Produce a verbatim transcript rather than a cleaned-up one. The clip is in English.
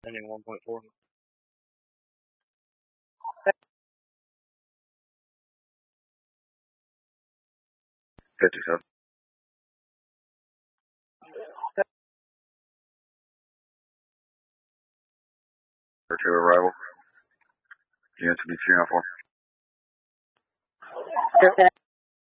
Ending one point four. fifty-seven. For two arrival. Units to be two four.